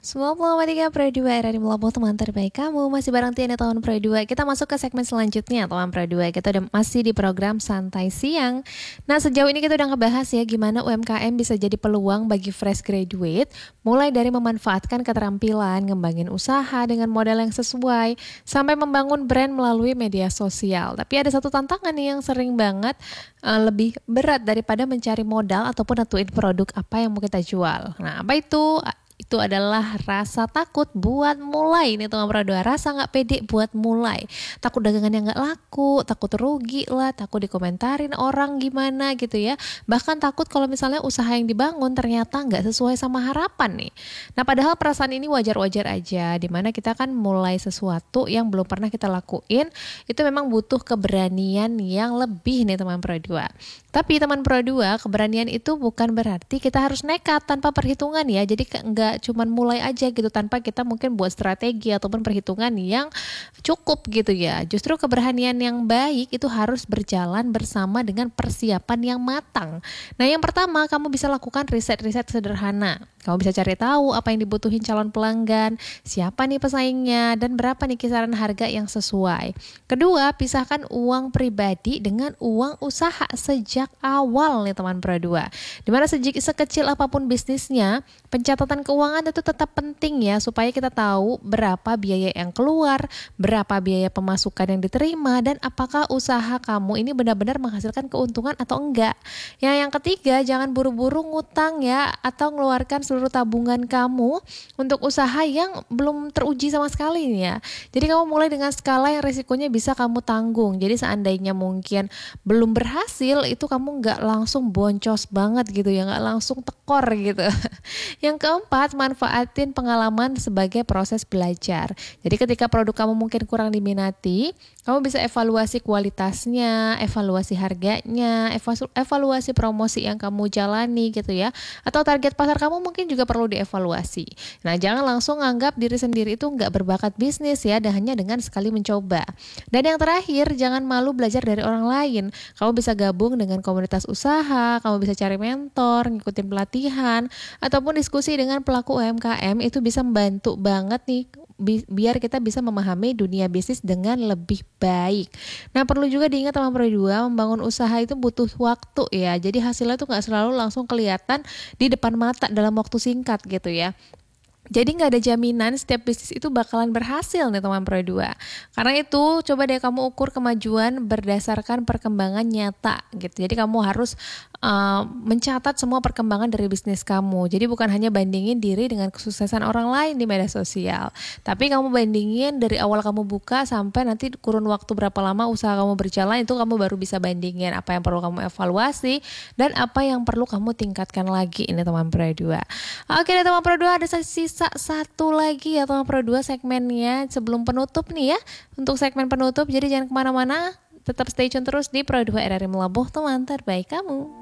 93 Pro 2 era di Melabuh teman terbaik kamu. Masih bareng Tiana tahun Pro 2. Kita masuk ke segmen selanjutnya teman Pro 2. Kita udah masih di program Santai Siang. Nah, sejauh ini kita udah ngebahas ya gimana UMKM bisa jadi peluang bagi fresh graduate, mulai dari memanfaatkan keterampilan, ngembangin usaha dengan modal yang sesuai, sampai membangun brand melalui media sosial. Tapi ada satu tantangan nih yang sering banget lebih berat daripada mencari modal ataupun nentuin produk apa yang mau kita jual. Nah, apa itu? Itu adalah rasa takut buat mulai nih teman Pro 2, rasa nggak pede buat mulai, takut dagangannya nggak laku, takut rugi lah, takut dikomentarin orang gimana gitu ya, bahkan takut kalau misalnya usaha yang dibangun ternyata nggak sesuai sama harapan nih. Nah, padahal perasaan ini wajar-wajar aja, dimana kita kan mulai sesuatu yang belum pernah kita lakuin, itu memang butuh keberanian yang lebih nih teman Pro 2. Tapi teman Pro 2, keberanian itu bukan berarti kita harus nekat tanpa perhitungan ya, jadi nggak cuman mulai aja gitu tanpa kita mungkin buat strategi ataupun perhitungan yang cukup gitu ya. Justru keberanian yang baik itu harus berjalan bersama dengan persiapan yang matang. Nah, yang pertama, kamu bisa lakukan riset-riset sederhana. Kamu bisa cari tahu apa yang dibutuhin calon pelanggan, siapa nih pesaingnya, dan berapa nih kisaran harga yang sesuai. Kedua, pisahkan uang pribadi dengan uang usaha sejak awal nih teman Pro 2. Dimana sekecil apapun bisnisnya, pencatatan keuangan itu tetap penting ya, supaya kita tahu berapa biaya yang keluar, berapa biaya pemasukan yang diterima, dan apakah usaha kamu ini benar-benar menghasilkan keuntungan atau enggak. Yang ketiga, jangan buru-buru ngutang ya, atau ngeluarkan seluruh tabungan kamu untuk usaha yang belum teruji sama sekali nih ya. Jadi kamu mulai dengan skala yang risikonya bisa kamu tanggung. Jadi seandainya mungkin belum berhasil, itu kamu nggak langsung boncos banget gitu ya, nggak langsung tekor gitu. Yang keempat, manfaatin pengalaman sebagai proses belajar. Jadi ketika produk kamu mungkin kurang diminati, kamu bisa evaluasi kualitasnya, evaluasi harganya, evaluasi promosi yang kamu jalani gitu ya. Atau target pasar kamu mungkin juga perlu dievaluasi. Nah, jangan langsung anggap diri sendiri itu nggak berbakat bisnis ya, dan hanya dengan sekali mencoba. Dan yang terakhir, jangan malu belajar dari orang lain. Kamu bisa gabung dengan komunitas usaha, kamu bisa cari mentor, ngikutin pelatihan, ataupun diskusi dengan pelaku UMKM. Itu bisa membantu banget nih biar kita bisa memahami dunia bisnis dengan lebih baik. Nah, perlu juga diingat teman Pro 2, membangun usaha itu butuh waktu ya. Jadi hasilnya tuh nggak selalu langsung kelihatan di depan mata dalam waktu singkat gitu ya. Jadi nggak ada jaminan setiap bisnis itu bakalan berhasil nih teman Pro 2. Karena itu coba deh kamu ukur kemajuan berdasarkan perkembangan nyata gitu. Jadi kamu harus mencatat semua perkembangan dari bisnis kamu. Jadi bukan hanya bandingin diri dengan kesuksesan orang lain di media sosial, tapi kamu bandingin dari awal kamu buka sampai nanti kurun waktu berapa lama usaha kamu berjalan, itu kamu baru bisa bandingin apa yang perlu kamu evaluasi dan apa yang perlu kamu tingkatkan lagi ini teman Pro 2. Oke deh teman Pro 2, ada sisa satu lagi ya teman Pro 2 segmennya sebelum penutup nih ya. Untuk segmen penutup, jadi jangan kemana-mana, tetap stay tune terus di Pro 2 RRI Melabuh teman terbaik kamu.